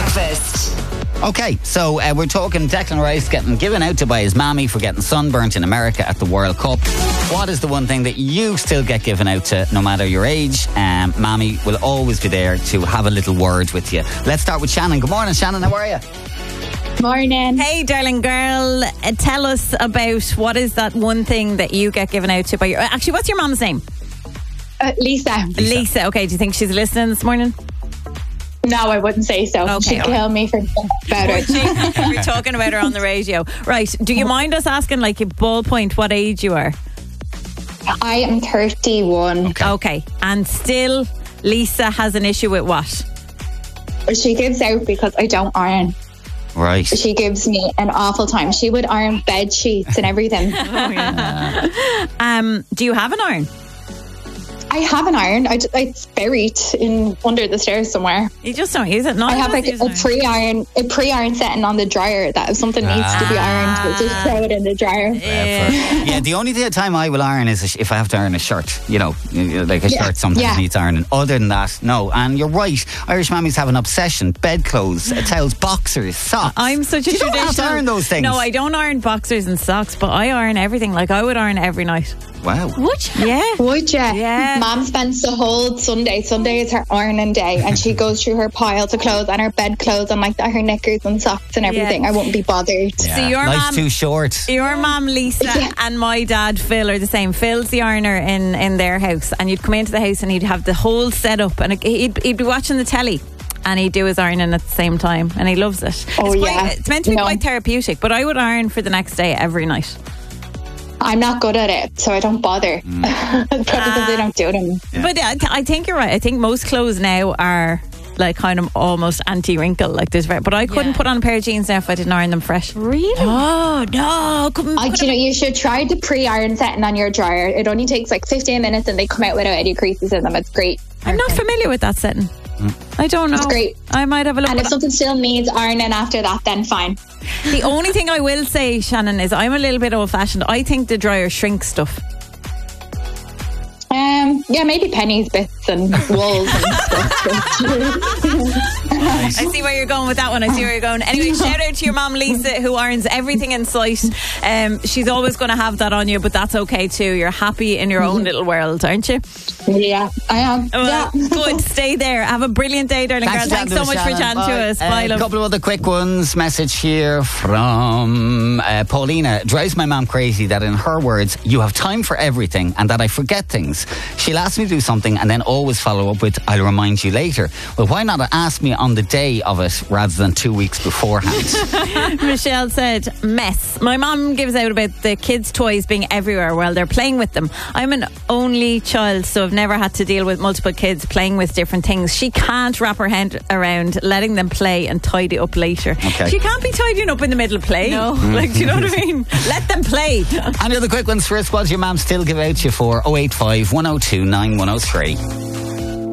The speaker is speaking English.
breakfast. Okay, so we're talking Declan Rice getting given out to by his mammy for getting sunburnt in America at the World Cup. What is the one thing that you still get given out to, no matter your age? Mammy will always be there to have a little word with you. Let's start with Shannon. Good morning, Shannon. How are you? Morning. Hey, darling girl. Tell us about what is that one thing that you get given out to by your... Actually, what's your mum's name? Lisa. Lisa. Okay, do you think she's listening this morning? No, I wouldn't say so. Okay, She'd kill me for about it. We're talking about her on the radio. Right, do you mind us asking, like, a ballpoint what age you are? I am 31. Okay, and still Lisa has an issue with what? She gives out because I don't iron. Right. She gives me an awful time. She would iron bed sheets and everything. Do you have an iron? I have an iron. It's buried under the stairs somewhere. You just don't use it? No, I have like a pre-iron setting on the dryer that if something needs to be ironed, we'll just throw it in the dryer. Yeah, the only time I will iron is if I have to iron a shirt. You know, like a shirt sometimes needs ironing. Other than that, no. And you're right. Irish mammies have an obsession. Bedclothes, towels, boxers, socks. I'm such a traditional... You don't have to iron those things. No, I don't iron boxers and socks, but I iron everything. Like, I would iron every night. Wow. Would you? Yeah. Would you? Yeah. Mom spends the whole Sunday. Sunday is her ironing day, and she goes through her piles of clothes and her bed clothes and like that, her knickers and socks and everything. I wouldn't be bothered. Yeah. So your life's mom, too short. Your mum Lisa and my dad Phil are the same. Phil's the ironer in their house, and you'd come into the house and he'd have the whole setup, and he'd be watching the telly. And he'd do his ironing at the same time, and he loves it. It's meant to be quite therapeutic, but I would iron for the next day every night. I'm not good at it, so I don't bother. Probably because they don't do them. Yeah. But I think you're right. I think most clothes now are like kind of almost anti-wrinkle. Like this, but I couldn't put on a pair of jeans now if I didn't iron them fresh. Really? Oh no! You should try the pre-iron setting on your dryer. It only takes like 15 minutes, and they come out without any creases in them. It's great. I'm not familiar with that setting. I don't know. It's great. I might have a look. And if something still needs ironing after that, then fine. The only thing I will say, Shannon, is I'm a little bit old-fashioned. I think the dryer shrinks stuff. Yeah, maybe pennies, bits and wools and stuff. I see where you're going with that one. Anyway, shout out to your mum Lisa, who irons everything in sight. She's always going to have that on you, but that's okay too. You're happy in your own little world, aren't you? Yeah, I am. Well, good. Stay there. Have a brilliant day, darling girl. Thanks so much for chatting to us. Bye, love. A couple of other quick ones. Message here from Paulina. Drives my mum crazy that, in her words, you have time for everything and that I forget things. She'll ask me to do something and then always follow up with, I'll remind you later. Well, why not ask me on the day of it rather than 2 weeks beforehand? Michelle said, mess. My mum gives out about the kids' toys being everywhere while they're playing with them. I'm an only child, so I've never had to deal with multiple kids playing with different things. She can't wrap her head around letting them play and tidy up later. Okay. She can't be tidying up in the middle of play. No. Like, do you know what I mean? Let them play. Any other quick ones for us? What does your mum still give out to you for? 085 102 9103.